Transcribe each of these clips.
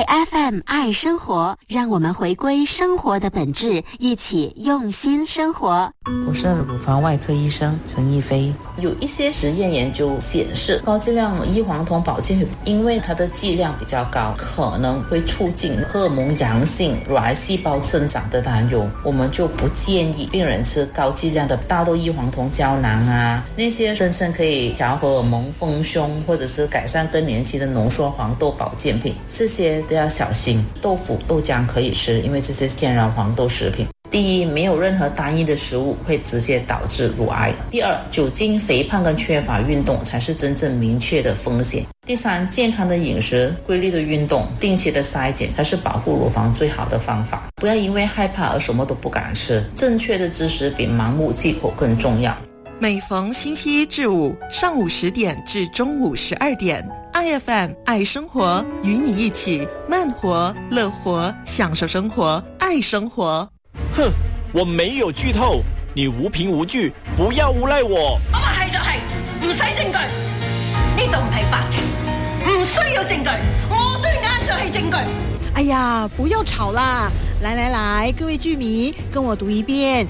爱 FM 爱生活，让我们回归生活的本质，一起用心生活。 我是乳房外科医生陈逸飞。有一些实验研究显示，高剂量异黄酮保健品因为它的剂量比较高，可能会促进荷尔蒙阳性乳癌细胞生长的担忧，我们就不建议病人吃高剂量的大豆异黄酮胶囊啊，那些声称可以调荷尔蒙丰胸或者是改善更年期的浓缩黄豆保健品，这些都要小心。豆腐、豆浆可以吃，因为这些是天然黄豆食品。第一，没有任何单一的食物会直接导致乳癌。第二，酒精、肥胖跟缺乏运动才是真正明确的风险。第三，健康的饮食、规律的运动、定期的筛检才是保护乳房最好的方法。不要因为害怕而什么都不敢吃，正确的知识比盲目忌口更重要。 每逢星期一至五上午10点至中午12点，IFM 爱生活，与你一起慢活、乐活，享受生活，爱生活。 哼，我沒有劇透，你無憑無據，不要誣賴我。 我話係就係，唔使證據，呢度唔係法庭，唔需要證據，我對眼就係證據。 哎呀，不要吵啦！來來來，各位劇迷，跟我讀一遍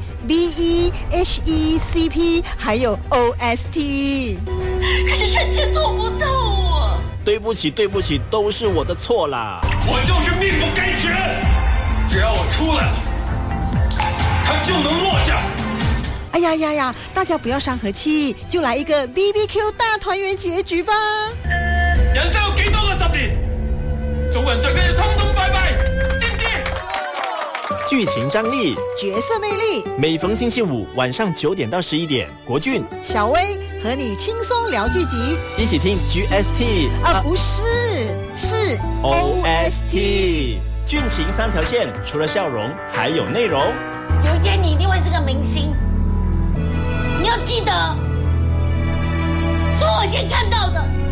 BEHECP， 還有 OST。 可是臣妾做不到啊！ 對不起，對不起，都是我的錯啦。 我就是命不該絕，只要我出來了，他就能落下。 哎呀呀呀，大家不要傷和氣，就來一個 BBQ 大團圓結局吧。 人生有幾多個10年？做人最緊要通通拜拜，知唔知？ 劇情張力， 角色魅力， 每逢星期五晚上9點到11點，國俊、 小薇和你輕鬆聊劇集， 一起聽 GST 不是，是 OST。劇情3條線，除了笑容，還有內容。 有一天你一定會是個明星，你要記得，是我先看到的。